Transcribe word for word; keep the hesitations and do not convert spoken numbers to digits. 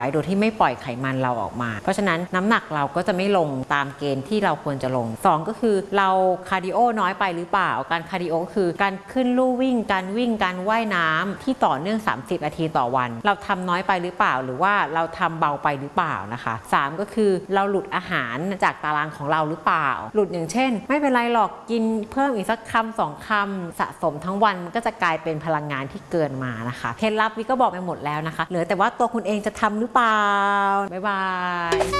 โดยที่ไม่ปล่อยไขมันเราออกมาเพราะฉะนั้นน้ำหนักเราก็จะไม่ลงตามเกณฑ์ที่เราควรจะลงสองก็คือเราคาร์ดิโอน้อยไปหรือเปล่าการคาร์ดิโอคือการขึ้นลู่วิ่งการวิ่งการว่ายน้ำที่ต่อเนื่องสามสิบนาทีต่อวันเราทำน้อยไปหรือเปล่าหรือว่าเราทำเบาไปหรือเปล่านะคะสามก็คือเราหลุดอาหารจากตารางของเราหรือเปล่าหลุดอย่างเช่นไม่เป็นไรหรอกกินเพิ่มอีกสักคำสองคำสะสมทั้งวันก็จะกลายเป็นพลังงานที่เกินมานะคะเคล็ดลับวิก็บอกไปหมดแล้วนะคะเหลือแต่ว่าตัวคุณเองจะทำหรือเปล่าบ๊ายบาย